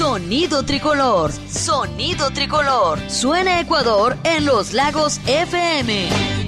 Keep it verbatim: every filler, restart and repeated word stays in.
Sonido Tricolor, Sonido Tricolor. Suena Ecuador en Los Lagos F M.